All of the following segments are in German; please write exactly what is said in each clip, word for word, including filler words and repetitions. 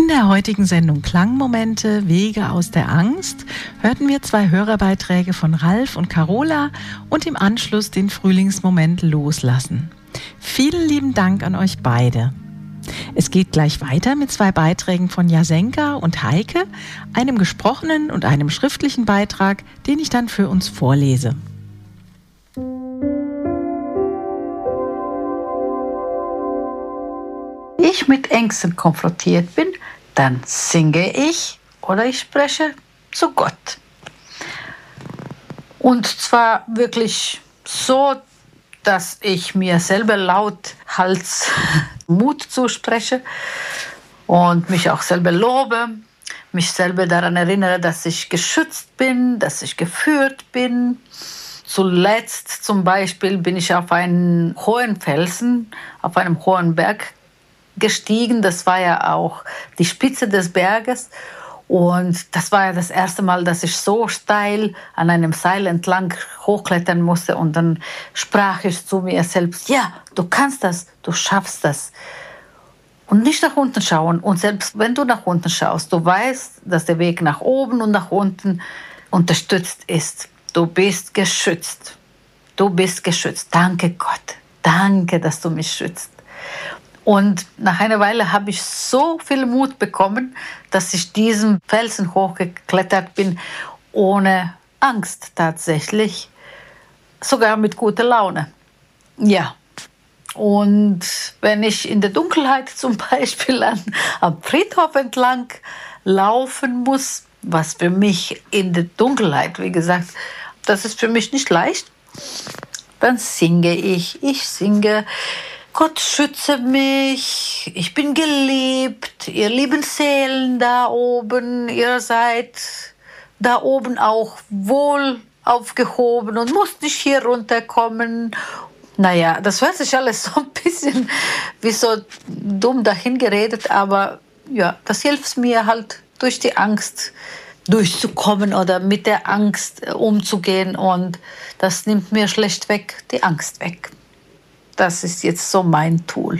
In der heutigen Sendung Klangmomente, Wege aus der Angst hörten wir zwei Hörerbeiträge von Ralf und Carola und im Anschluss den Frühlingsmoment Loslassen. Vielen lieben Dank an euch beide. Es geht gleich weiter mit zwei Beiträgen von Jasenka und Heike, einem gesprochenen und einem schriftlichen Beitrag, den ich dann für uns vorlese. Ich mit Ängsten konfrontiert bin, dann singe ich oder ich spreche zu Gott. Und zwar wirklich so, dass ich mir selber lauthals Mut zuspreche und mich auch selber lobe, mich selber daran erinnere, dass ich geschützt bin, dass ich geführt bin. Zuletzt zum Beispiel bin ich auf einen hohen Felsen, auf einem hohen Berg gestiegen. Das war ja auch die Spitze des Berges. Und das war ja das erste Mal, dass ich so steil an einem Seil entlang hochklettern musste. Und dann sprach ich zu mir selbst, ja, du kannst das, du schaffst das. Und nicht nach unten schauen. Und selbst wenn du nach unten schaust, du weißt, dass der Weg nach oben und nach unten unterstützt ist. Du bist geschützt. Du bist geschützt. Danke Gott. Danke, dass du mich schützt. Und nach einer Weile habe ich so viel Mut bekommen, dass ich diesen Felsen hochgeklettert bin, ohne Angst tatsächlich, sogar mit guter Laune. Ja, und wenn ich in der Dunkelheit zum Beispiel an, am Friedhof entlang laufen muss, was für mich in der Dunkelheit, wie gesagt, das ist für mich nicht leicht, dann singe ich, ich singe, Gott schütze mich, ich bin geliebt, ihr lieben Seelen da oben, ihr seid da oben auch wohl aufgehoben und musst nicht hier runterkommen. Naja, das hört sich alles so ein bisschen wie so dumm dahingeredet, aber ja, das hilft mir halt durch die Angst durchzukommen oder mit der Angst umzugehen und das nimmt mir schlechtweg die Angst weg. Das ist jetzt so mein Tool.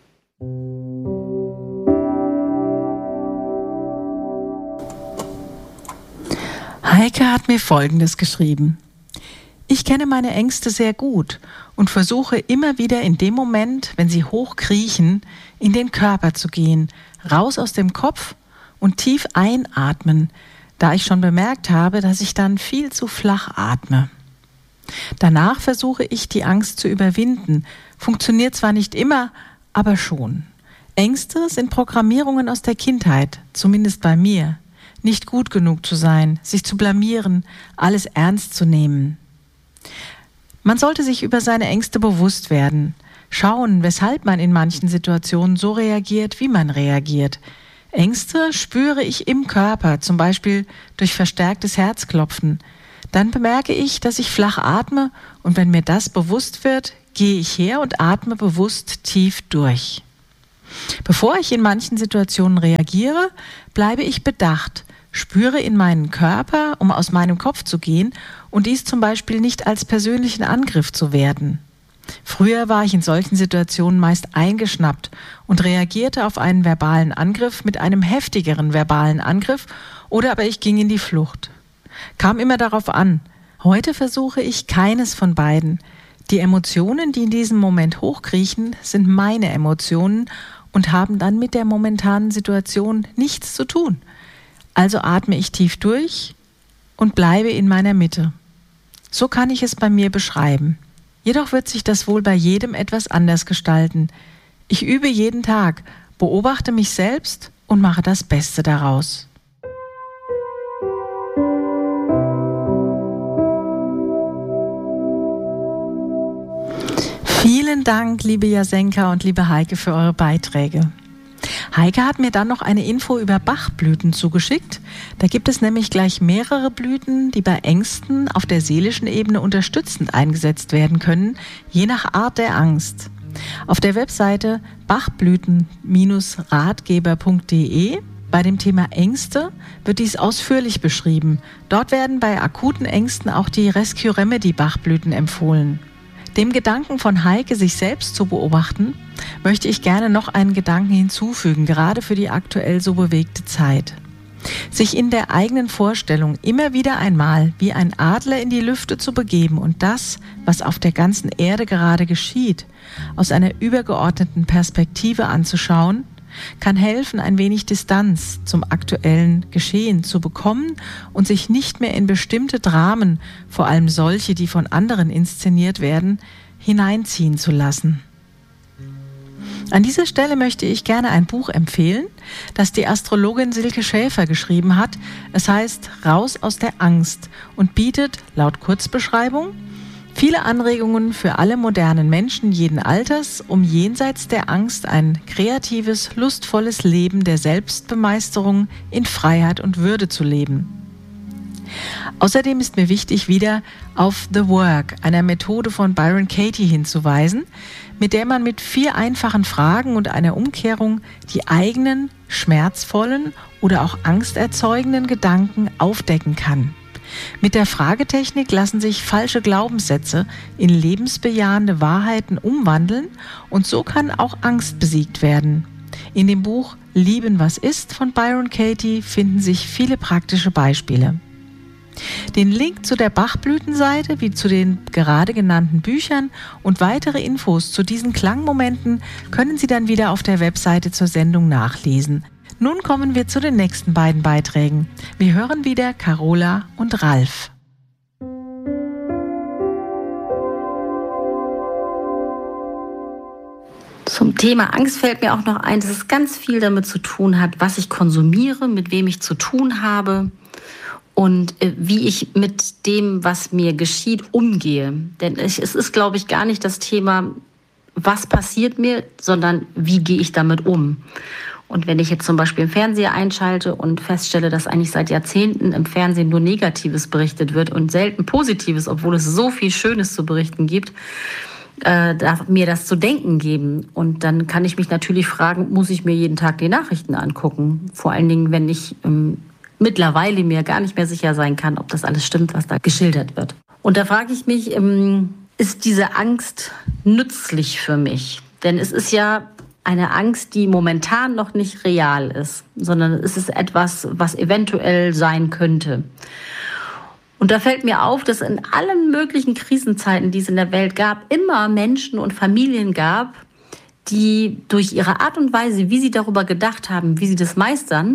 Heike hat mir Folgendes geschrieben. Ich kenne meine Ängste sehr gut und versuche immer wieder in dem Moment, wenn sie hochkriechen, in den Körper zu gehen, raus aus dem Kopf und tief einatmen, da ich schon bemerkt habe, dass ich dann viel zu flach atme. Danach versuche ich, die Angst zu überwinden. Funktioniert zwar nicht immer, aber schon. Ängste sind Programmierungen aus der Kindheit, zumindest bei mir. Nicht gut genug zu sein, sich zu blamieren, alles ernst zu nehmen. Man sollte sich über seine Ängste bewusst werden, schauen, weshalb man in manchen Situationen so reagiert, wie man reagiert. Ängste spüre ich im Körper, zum Beispiel durch verstärktes Herzklopfen. Dann bemerke ich, dass ich flach atme und wenn mir das bewusst wird, gehe ich her und atme bewusst tief durch. Bevor ich in manchen Situationen reagiere, bleibe ich bedacht, spüre in meinen Körper, um aus meinem Kopf zu gehen und dies zum Beispiel nicht als persönlichen Angriff zu werten. Früher war ich in solchen Situationen meist eingeschnappt und reagierte auf einen verbalen Angriff mit einem heftigeren verbalen Angriff oder aber ich ging in die Flucht. Kam immer darauf an. Heute versuche ich keines von beiden. Die Emotionen, die in diesem Moment hochkriechen, sind meine Emotionen und haben dann mit der momentanen Situation nichts zu tun. Also atme ich tief durch und bleibe in meiner Mitte. So kann ich es bei mir beschreiben. Jedoch wird sich das wohl bei jedem etwas anders gestalten. Ich übe jeden Tag, beobachte mich selbst und mache das Beste daraus. Vielen Dank, liebe Jasenka und liebe Heike, für eure Beiträge. Heike hat mir dann noch eine Info über Bachblüten zugeschickt. Da gibt es nämlich gleich mehrere Blüten, die bei Ängsten auf der seelischen Ebene unterstützend eingesetzt werden können, je nach Art der Angst. Auf der Webseite bachblüten Ratgeber punkt de bei dem Thema Ängste wird dies ausführlich beschrieben. Dort werden bei akuten Ängsten auch die Rescue Remedy Bachblüten empfohlen. Dem Gedanken von Heike, sich selbst zu beobachten, möchte ich gerne noch einen Gedanken hinzufügen, gerade für die aktuell so bewegte Zeit. Sich in der eigenen Vorstellung immer wieder einmal wie ein Adler in die Lüfte zu begeben und das, was auf der ganzen Erde gerade geschieht, aus einer übergeordneten Perspektive anzuschauen, kann helfen, ein wenig Distanz zum aktuellen Geschehen zu bekommen und sich nicht mehr in bestimmte Dramen, vor allem solche, die von anderen inszeniert werden, hineinziehen zu lassen. An dieser Stelle möchte ich gerne ein Buch empfehlen, das die Astrologin Silke Schäfer geschrieben hat. Es heißt Raus aus der Angst und bietet, laut Kurzbeschreibung, viele Anregungen für alle modernen Menschen jeden Alters, um jenseits der Angst ein kreatives, lustvolles Leben der Selbstbemeisterung in Freiheit und Würde zu leben. Außerdem ist mir wichtig, wieder auf The Work, einer Methode von Byron Katie, hinzuweisen, mit der man mit vier einfachen Fragen und einer Umkehrung die eigenen, schmerzvollen oder auch angsterzeugenden Gedanken aufdecken kann. Mit der Fragetechnik lassen sich falsche Glaubenssätze in lebensbejahende Wahrheiten umwandeln und so kann auch Angst besiegt werden. In dem Buch Lieben, was ist von Byron Katie finden sich viele praktische Beispiele. Den Link zu der Bachblütenseite wie zu den gerade genannten Büchern und weitere Infos zu diesen Klangmomenten können Sie dann wieder auf der Webseite zur Sendung nachlesen. Nun kommen wir zu den nächsten beiden Beiträgen. Wir hören wieder Carola und Ralf. Zum Thema Angst fällt mir auch noch ein, dass es ganz viel damit zu tun hat, was ich konsumiere, mit wem ich zu tun habe und äh, wie ich mit dem, was mir geschieht, umgehe. Denn ich, es ist, glaube ich, gar nicht das Thema, was passiert mir, sondern wie gehe ich damit um. Und wenn ich jetzt zum Beispiel im Fernseher einschalte und feststelle, dass eigentlich seit Jahrzehnten im Fernsehen nur Negatives berichtet wird und selten Positives, obwohl es so viel Schönes zu berichten gibt, äh, darf mir das zu denken geben. Und dann kann ich mich natürlich fragen, muss ich mir jeden Tag die Nachrichten angucken? Vor allen Dingen, wenn ich ähm, mittlerweile mir gar nicht mehr sicher sein kann, ob das alles stimmt, was da geschildert wird. Und da frage ich mich, ähm, ist diese Angst nützlich für mich? Denn es ist ja eine Angst, die momentan noch nicht real ist, sondern es ist etwas, was eventuell sein könnte. Und da fällt mir auf, dass in allen möglichen Krisenzeiten, die es in der Welt gab, immer Menschen und Familien gab, die durch ihre Art und Weise, wie sie darüber gedacht haben, wie sie das meistern,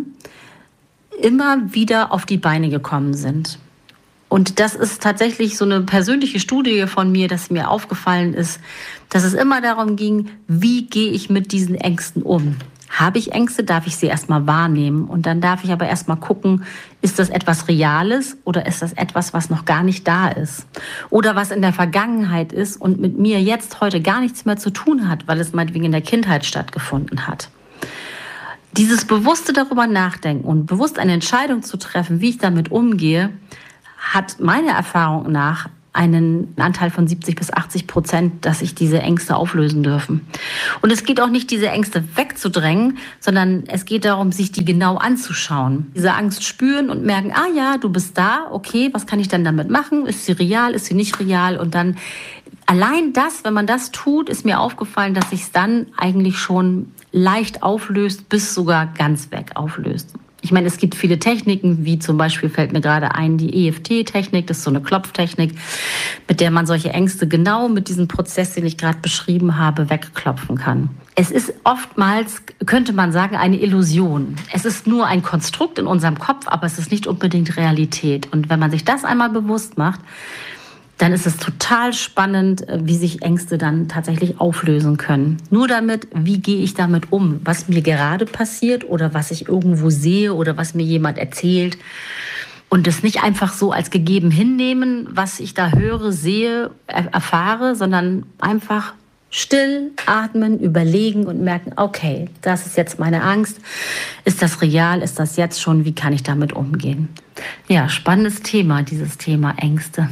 immer wieder auf die Beine gekommen sind. Und das ist tatsächlich so eine persönliche Studie von mir, dass mir aufgefallen ist, dass es immer darum ging, wie gehe ich mit diesen Ängsten um? Habe ich Ängste, darf ich sie erstmal wahrnehmen. Und dann darf ich aber erstmal gucken, ist das etwas Reales oder ist das etwas, was noch gar nicht da ist? Oder was in der Vergangenheit ist und mit mir jetzt heute gar nichts mehr zu tun hat, weil es meinetwegen in der Kindheit stattgefunden hat. Dieses bewusste darüber nachdenken und bewusst eine Entscheidung zu treffen, wie ich damit umgehe, hat meiner Erfahrung nach einen Anteil von siebzig bis achtzig Prozent, dass sich diese Ängste auflösen dürfen. Und es geht auch nicht, diese Ängste wegzudrängen, sondern es geht darum, sich die genau anzuschauen. Diese Angst spüren und merken, ah ja, du bist da, okay, was kann ich denn damit machen? Ist sie real, ist sie nicht real? Und dann allein das, wenn man das tut, ist mir aufgefallen, dass sich es dann eigentlich schon leicht auflöst, bis sogar ganz weg auflöst. Ich meine, es gibt viele Techniken, wie zum Beispiel fällt mir gerade ein, die E F T-Technik, das ist so eine Klopftechnik, mit der man solche Ängste genau mit diesem Prozess, den ich gerade beschrieben habe, wegklopfen kann. Es ist oftmals, könnte man sagen, eine Illusion. Es ist nur ein Konstrukt in unserem Kopf, aber es ist nicht unbedingt Realität. Und wenn man sich das einmal bewusst macht, dann ist es total spannend, wie sich Ängste dann tatsächlich auflösen können. Nur damit, wie gehe ich damit um, was mir gerade passiert oder was ich irgendwo sehe oder was mir jemand erzählt. Und das nicht einfach so als gegeben hinnehmen, was ich da höre, sehe, erfahre, sondern einfach still atmen, überlegen und merken, okay, das ist jetzt meine Angst. Ist das real? Ist das jetzt schon? Wie kann ich damit umgehen? Ja, spannendes Thema, dieses Thema Ängste.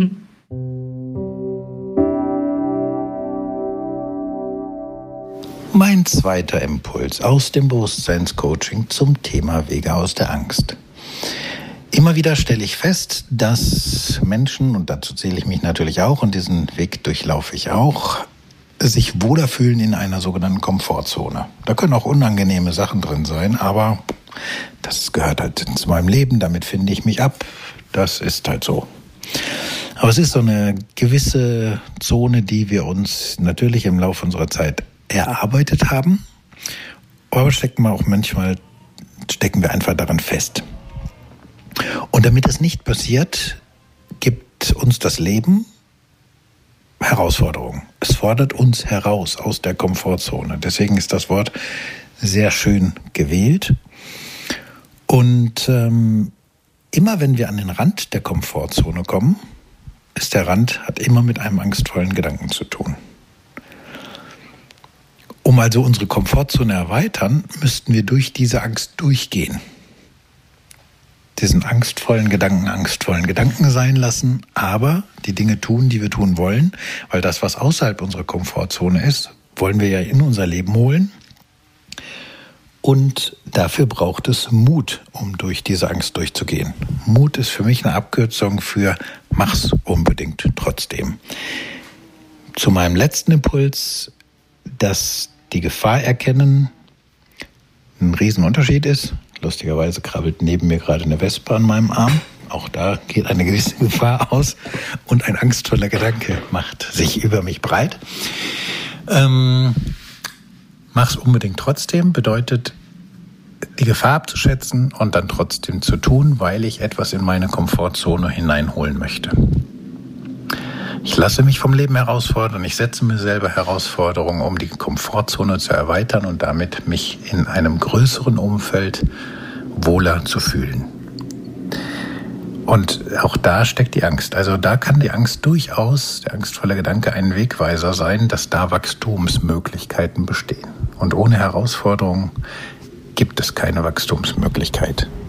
Mein zweiter Impuls aus dem Bewusstseinscoaching zum Thema Wege aus der Angst. Immer wieder stelle ich fest, dass Menschen, und dazu zähle ich mich natürlich auch, und diesen Weg durchlaufe ich auch, sich wohler fühlen in einer sogenannten Komfortzone. Da können auch unangenehme Sachen drin sein, aber das gehört halt zu meinem Leben, damit finde ich mich ab. Das ist halt so. Aber es ist so eine gewisse Zone, die wir uns natürlich im Laufe unserer Zeit erarbeitet haben, aber stecken wir auch manchmal, stecken wir einfach daran fest. Und damit es nicht passiert, gibt uns das Leben Herausforderungen. Es fordert uns heraus aus der Komfortzone. Deswegen ist das Wort sehr schön gewählt. Und ähm, immer wenn wir an den Rand der Komfortzone kommen, ist der Rand, hat immer mit einem angstvollen Gedanken zu tun. Um also unsere Komfortzone erweitern, müssten wir durch diese Angst durchgehen. Diesen angstvollen Gedanken angstvollen Gedanken sein lassen, aber die Dinge tun, die wir tun wollen, weil das, was außerhalb unserer Komfortzone ist, wollen wir ja in unser Leben holen. Und dafür braucht es Mut, um durch diese Angst durchzugehen. Mut ist für mich eine Abkürzung für mach's unbedingt trotzdem. Zu meinem letzten Impuls, dass die Gefahr erkennen ein Riesenunterschied ist. Lustigerweise krabbelt neben mir gerade eine Wespe an meinem Arm. Auch da geht eine gewisse Gefahr aus und ein angstvoller Gedanke macht sich über mich breit. Ähm, mach's unbedingt trotzdem bedeutet, die Gefahr abzuschätzen und dann trotzdem zu tun, weil ich etwas in meine Komfortzone hineinholen möchte. Ich lasse mich vom Leben herausfordern, ich setze mir selber Herausforderungen, um die Komfortzone zu erweitern und damit mich in einem größeren Umfeld wohler zu fühlen. Und auch da steckt die Angst. Also da kann die Angst durchaus, der angstvolle Gedanke, ein Wegweiser sein, dass da Wachstumsmöglichkeiten bestehen. Und ohne Herausforderungen gibt es keine Wachstumsmöglichkeit.